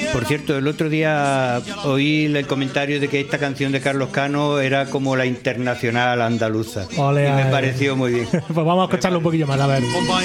Por cierto, el otro día oí el comentario de que esta canción de Carlos Cano era como la internacional andaluza. Ole, y me pareció muy bien. Pues vamos a escucharlo un poquillo más, a ver.